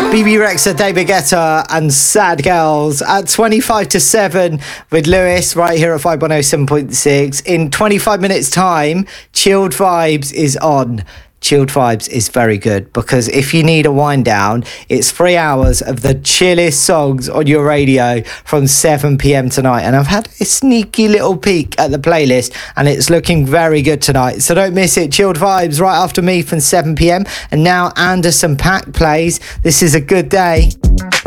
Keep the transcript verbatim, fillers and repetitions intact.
B B Rexha, David Guetta and Sad Girls at twenty-five to seven with Lewis right here at five one oh seven point six. In twenty-five minutes time, Chilled Vibes is on. Chilled Vibes is very good because if you need a wind down, it's three hours of the chillest songs on your radio from seven p.m. tonight. And I've had a sneaky little peek at the playlist and it's looking very good tonight. So don't miss it. Chilled Vibes right after me from seven p.m. And now Anderson .Paak plays This Is a Good Day.